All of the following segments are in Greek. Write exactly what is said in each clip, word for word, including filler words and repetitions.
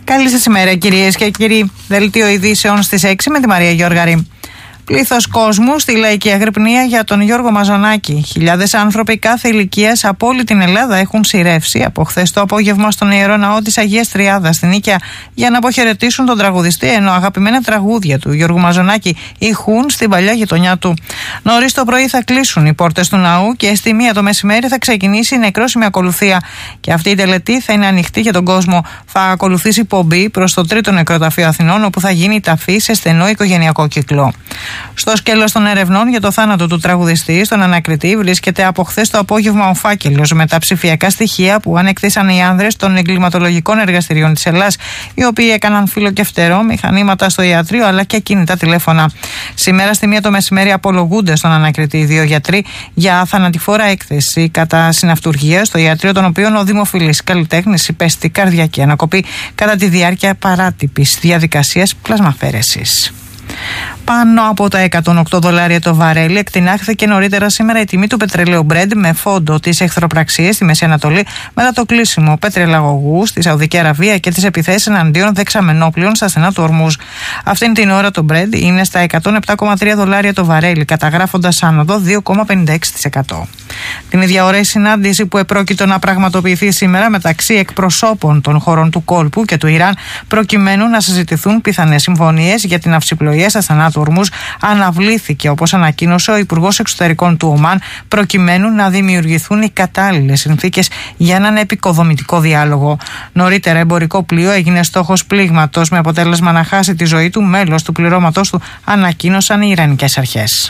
Καλή σας ημέρα, κυρίες και κύριοι. Δελτίο ειδήσεων στις έξι με τη Μαρία Γιώργαρη. Πλήθος κόσμου στη λαϊκή αγρυπνία για τον Γιώργο Μαζονάκη. Χιλιάδες άνθρωποι κάθε ηλικίας από όλη την Ελλάδα έχουν σειρεύσει από χθες το απόγευμα στον Ιερό Ναό της Αγίας Τριάδας στην Νίκαια για να αποχαιρετήσουν τον τραγουδιστή, ενώ αγαπημένα τραγούδια του Γιώργου Μαζονάκη ηχούν στην παλιά γειτονιά του. Νωρίς το πρωί θα κλείσουν οι πόρτες του ναού και στη μία το μεσημέρι θα ξεκινήσει η νεκρόσιμη ακολουθία. Και αυτή η τελετή θα είναι ανοιχτή για τον κόσμο. Θα ακολουθήσει πομπή προς το τρίτο νεκροταφείο Αθηνών, όπου θα γίνει η ταφή σε στενό οικογενειακό κύκλο. Στο σκέλος των ερευνών για το θάνατο του τραγουδιστή, στον ανακριτή, βρίσκεται από χθες το απόγευμα ο φάκελος με τα ψηφιακά στοιχεία που ανεκτήσαν οι άνδρες των εγκληματολογικών εργαστηριών της Ελλάς, οι οποίοι έκαναν φύλλο και φτερό, μηχανήματα στο ιατρείο αλλά και κινητά τηλέφωνα. Σήμερα στη μία το μεσημέρι απολογούνται στον ανακριτή οι δύο γιατροί για θανατηφόρα έκθεση κατά συναυτουργία στο ιατρείο, των οποίων ο δημοφιλής καλλιτέχνης υπέστη καρδιακή ανακοπή κατά τη διάρκεια παράτυπης διαδικασίας πλασμαφέρεσης. Πάνω από τα εκατόν οκτώ δολάρια το βαρέλι εκτινάχθηκε νωρίτερα σήμερα η τιμή του πετρελαίου Brent με φόντο τις εχθροπραξίες στη Μέση Ανατολή μετά το κλείσιμο πετρελαγωγού στη Σαουδική Αραβία και τις επιθέσεις εναντίον δεξαμενόπλων στα στενά του Ορμούζ. Αυτήν την ώρα το Brent είναι στα εκατόν επτά κόμμα τρία δολάρια το βαρέλι, καταγράφοντας άνοδο δύο κόμμα πενήντα έξι τοις εκατό. Την ίδια ώρα η συνάντηση που επρόκειτο να πραγματοποιηθεί σήμερα μεταξύ εκπροσώπων των χωρών του κόλπου και του Ιράν, προκειμένου να συζητηθούν πιθανές συμφωνίες για την αυσιπλοεία στα στενά του Ορμούζ, αναβλήθηκε, όπως ανακοίνωσε ο Υπουργός Εξωτερικών του Ομάν, προκειμένου να δημιουργηθούν οι κατάλληλες συνθήκες για έναν επικοδομητικό διάλογο. Νωρίτερα, εμπορικό πλοίο έγινε στόχος πλήγματος με αποτέλεσμα να χάσει τη ζωή του μέλος του πληρώματος του, ανακοίνωσαν οι Ιρανικές αρχές.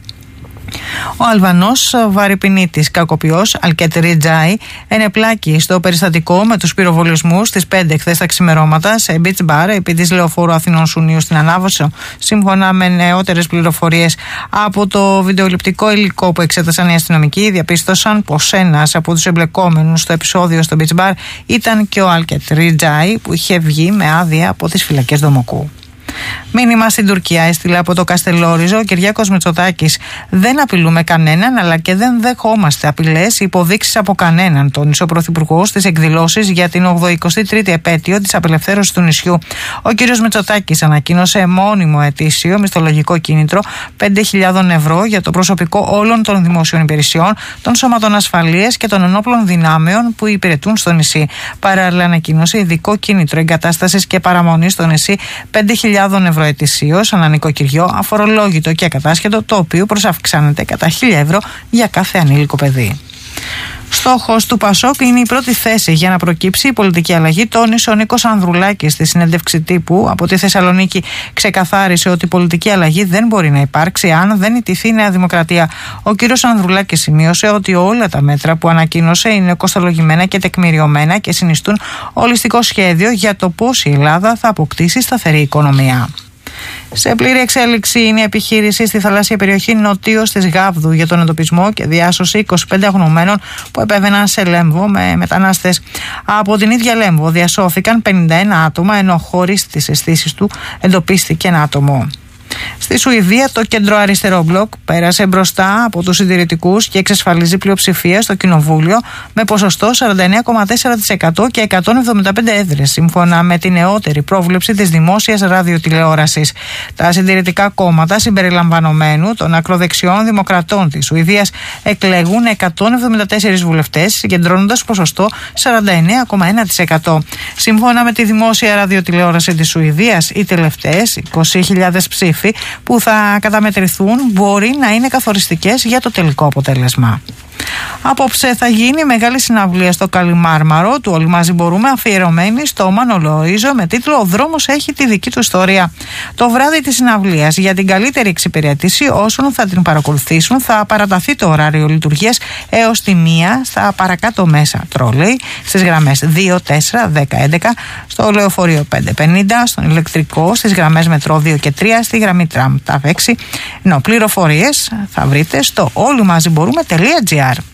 Ο Αλβανός βαρυπινίτης κακοποιός Αλκέτ Ριτζάι ενεπλάκη στο περιστατικό με τους πυροβολισμούς στις πέντε χθες τα ξημερώματα σε beach bar επί της Λεωφόρου Αθηνών Σουνίου στην Ανάβωσο. Σύμφωνα με νεότερες πληροφορίες από το βιντεοληπτικό υλικό που εξέτασαν οι αστυνομικοί, διαπίστωσαν πως ένας από τους εμπλεκόμενους στο επεισόδιο στο beach bar ήταν και ο Αλκέτ Ριτζάι, που είχε βγει με άδεια από τις φυλακές Δομοκού. Μήνυμα στην Τουρκία έστειλε από το Καστελόριζο ο Κυριάκος Μητσοτάκης. Δεν απειλούμε κανέναν, αλλά και δεν δεχόμαστε απειλές ή υποδείξεις από κανέναν, τόνισε ο Πρωθυπουργός στις εκδηλώσεις για την ογδοηκοστή τρίτη επέτειο της απελευθέρωσης του νησιού. Ο κ. Μητσοτάκης ανακοίνωσε μόνιμο ετήσιο μισθολογικό κίνητρο πέντε χιλιάδες ευρώ για το προσωπικό όλων των δημόσιων υπηρεσιών, των σώματων ασφαλείας και των ενόπλων δυνάμεων που υπηρετούν στο νησί. Παράλληλα, ανακοίνωσε ειδικό κίνητρο εγκατάστασης και παραμονής στο νησί πέντε χιλιάδες ευρώ ετησίως ανά νοικοκυριό, αφορολόγητο και ακατάσχετο, το οποίο προσαυξάνεται κατά χίλια ευρώ για κάθε ανήλικο παιδί. Στόχος του Πασόκ είναι η πρώτη θέση για να προκύψει η πολιτική αλλαγή, τόνισε ο Νίκος Ανδρουλάκης στη συνέντευξη τύπου από τη Θεσσαλονίκη. Ξεκαθάρισε ότι η πολιτική αλλαγή δεν μπορεί να υπάρξει αν δεν ιτηθεί η Νέα Δημοκρατία. Ο κύριος Ανδρουλάκης σημείωσε ότι όλα τα μέτρα που ανακοίνωσε είναι κοστολογημένα και τεκμηριωμένα και συνιστούν ολιστικό σχέδιο για το πώς η Ελλάδα θα αποκτήσει σταθερή οικονομία. Σε πλήρη εξέλιξη είναι η επιχείρηση στη θαλάσσια περιοχή νοτίως της Γάβδου για τον εντοπισμό και διάσωση είκοσι πέντε αγνωμένων που επέβαιναν σε Λέμβο με μετανάστες. Από την ίδια Λέμβο διασώθηκαν πενήντα ένα άτομα, ενώ χωρίς τις αισθήσεις του εντοπίστηκε ένα άτομο. Στη Σουηδία, το κέντρο αριστερό μπλοκ πέρασε μπροστά από τους συντηρητικούς και εξασφαλίζει πλειοψηφία στο κοινοβούλιο με ποσοστό σαράντα εννέα κόμμα τέσσερα τοις εκατό και εκατόν εβδομήντα πέντε έδρες, σύμφωνα με τη νεότερη πρόβλεψη της δημόσιας ραδιοτηλεόρασης. Τα συντηρητικά κόμματα, συμπεριλαμβανομένου των ακροδεξιών δημοκρατών της Σουηδίας, εκλέγουν εκατόν εβδομήντα τέσσερις βουλευτές, συγκεντρώνοντας ποσοστό σαράντα εννέα κόμμα ένα τοις εκατό. Σύμφωνα με τη δημόσια ραδιοτηλεόραση της Σουηδίας, οι τελευταίες είκοσι χιλιάδες ψήφοι που θα καταμετρηθούν μπορεί να είναι καθοριστικές για το τελικό αποτέλεσμα. Απόψε θα γίνει μεγάλη συναυλία στο Καλιμάρμαρο του Όλοι Μαζί Μπορούμε, αφιερωμένη στο Μάνο Λοΐζο, με τίτλο «Ο δρόμος έχει τη δική του ιστορία». Το βράδυ της συναυλίας, για την καλύτερη εξυπηρέτηση όσων θα την παρακολουθήσουν, θα παραταθεί το ωράριο λειτουργίας έως τη μία στα παρακάτω μέσα τρόλεϊ στις γραμμές δύο, τέσσερα, δέκα, έντεκα, στο λεωφορείο πέντε πενήντα, στον ηλεκτρικό, στις γραμμές μετρό δύο και τρία, στη γραμμή τραμ ταφ έξι, ενώ πληροφορίες θα βρείτε στο όλοιμαζιμπορούμε τελεία τζι άρ.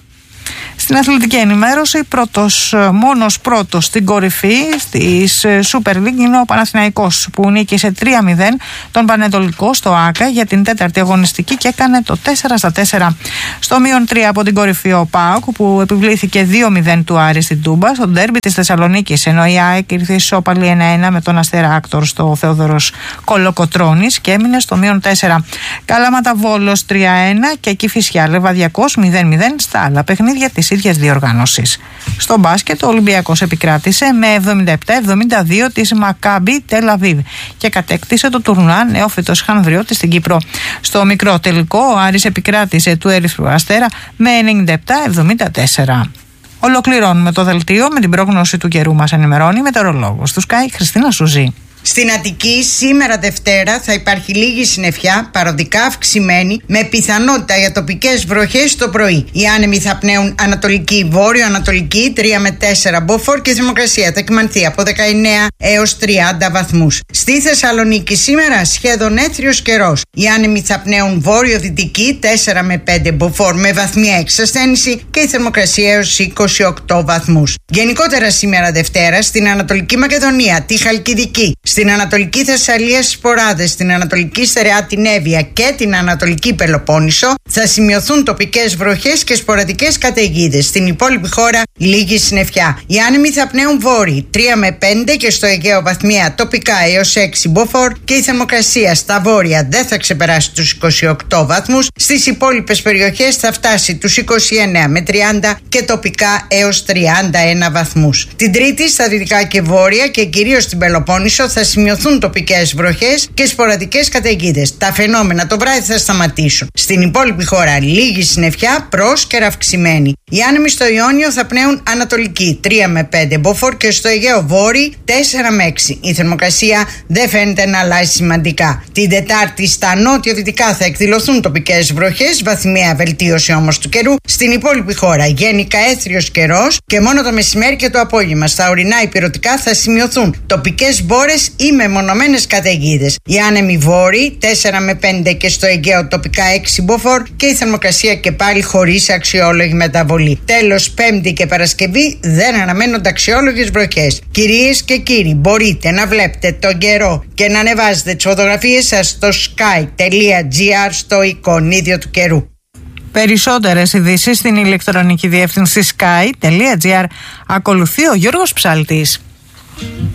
Στην αθλητική ενημέρωση, πρώτος, μόνος πρώτος στην κορυφή της Super League είναι ο Παναθηναϊκός, που νίκησε τρία μηδέν τον Πανετολικό στο ΆΚΑ για την τέταρτη αγωνιστική και έκανε το τέσσερα στα τέσσερα. Στο μείον τρία από την κορυφή ο ΠΑΟΚ, που επιβλήθηκε δύο μηδέν του Άρη στην Τούμπα στο ντέρμπι της Θεσσαλονίκης, ενώ η ΑΕΚ ήρθε ισόπαλη ένα ένα με τον Αστέρα Άκτορ στο Θεόδωρος Κολοκοτρώνης και έμεινε στο μείον τέσσερα. Καλάματα Βόλος τρία ένα και Κηφισιά Λεβαδιακός μηδέν μηδέν στα άλλα παιχνίδια της ίδιας διοργάνωσης. Στο μπάσκετ, ο Ολυμπιακός επικράτησε με εβδομήντα επτά εβδομήντα δύο της Μακάμπι Τελ-Αβίβ και κατέκτησε το τουρνουά νεόφυτος Χανδριώτη στην Κύπρο. Στο μικρό τελικό, ο Άρης επικράτησε του Ερυθρού Αστέρα με ενενήντα επτά εβδομήντα τέσσερα. Ολοκληρώνουμε το δελτίο με την πρόγνωση του καιρού. Μας ενημερώνει η μετεωρολόγος του Sky Χριστίνα Σουζή. Στην Αττική σήμερα Δευτέρα θα υπάρχει λίγη συννεφιά, παροδικά αυξημένη, με πιθανότητα για τοπικές βροχές το πρωί. Οι άνεμοι θα πνέουν ανατολική, βόρειο-ανατολική, τρία με τέσσερα μποφόρ και η θερμοκρασία θα εκμανθεί από δεκαεννέα έως τριάντα βαθμούς. Στη Θεσσαλονίκη σήμερα σχεδόν έθριος καιρός. Οι άνεμοι θα πνέουν βόρειο-δυτική, τέσσερα με πέντε μποφόρ με βαθμία εξασθένηση και η θερμοκρασία έως είκοσι οκτώ βαθμούς. Γενικότερα σήμερα Δευτέρα στην Ανατολική Μακεδονία, τη Χαλκιδική, στην Ανατολική Θεσσαλία στις Ποράδες, στην Ανατολική Στερεά την Εύβοια και την Ανατολική Πελοπόννησο θα σημειωθούν τοπικές βροχές και σποραδικές καταιγίδες. Στην υπόλοιπη χώρα λίγη συννεφιά. Οι άνεμοι θα πνέουν βόρειοι τρία με πέντε και στο Αιγαίο βαθμία τοπικά έως έξι μποφόρ και η θερμοκρασία στα βόρεια δεν θα ξεπεράσει τους είκοσι οκτώ βαθμούς. Στις υπόλοιπες περιοχές θα φτάσει τους είκοσι εννέα με τριάντα και τοπικά έως τριάντα ένα βαθμούς. Την Τρίτη στα δυτικά και βόρεια και κυρίως στην Πελοπόννησο θα σημειωθούν τοπικές βροχές και σποραδικές καταιγίδες. Τα φαινόμενα το βράδυ θα σταματήσουν. Στην υπόλοιπη χώρα λίγη συννεφιά, πρόσκαιρα αυξημένη. Οι άνεμοι στο Ιόνιο θα πνέουν ανατολική τρία με πέντε μποφόρ και στο Αιγαίο βόρειο τέσσερα με έξι. Η θερμοκρασία δεν φαίνεται να αλλάζει σημαντικά. Την Τετάρτη στα νότιο-δυτικά θα εκδηλωθούν τοπικές βροχές, βαθμιαία βελτίωση όμως του καιρού. Στην υπόλοιπη χώρα γενικά έθριος καιρός και μόνο το μεσημέρι και το απόγευμα στα ορεινά υπηρετικά θα σημειωθούν τοπικές μπόρες ή μεμονωμένες καταιγίδες. Οι άνεμοι βόρειοι τέσσερα με πέντε και στο Αιγαίο τοπικά έξι μποφόρ και η θερμοκρασία και πάλι χωρίς αξιόλογη μεταβολή. Τέλος, Πέμπτη και Παρασκευή δεν αναμένονται αξιόλογες βροχές. Κυρίες και κύριοι, μπορείτε να βλέπετε τον καιρό και να ανεβάζετε τις φωτογραφίες σας στο sky τελεία gr στο εικονίδιο του καιρού. Περισσότερες ειδήσεις στην ηλεκτρονική διεύθυνση sky τελεία gr. Ακολουθεί ο Γιώργος Ψάλτης.